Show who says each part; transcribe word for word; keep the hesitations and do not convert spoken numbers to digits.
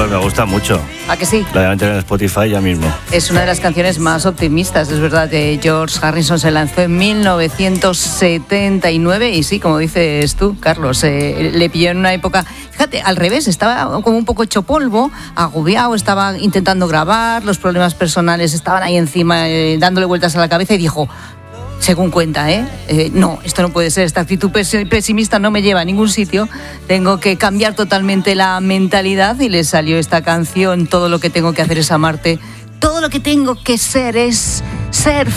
Speaker 1: me gusta mucho.
Speaker 2: ¿A que sí?
Speaker 1: La voy a meter en Spotify ya mismo.
Speaker 2: Es una de las canciones más optimistas, es verdad, de George Harrison. Se lanzó en mil novecientos setenta y nueve y sí, como dices tú, Carlos, eh, le pilló en una época, fíjate, al revés, estaba como un poco hecho polvo, agobiado, estaba intentando grabar, los problemas personales estaban ahí encima, eh, dándole vueltas a la cabeza y dijo... Según cuenta, ¿eh? ¿eh? No, esto no puede ser, esta actitud pesimista no me lleva a ningún sitio, tengo que cambiar totalmente la mentalidad y le salió esta canción, todo lo que tengo que hacer es amarte, todo lo que tengo que ser es ser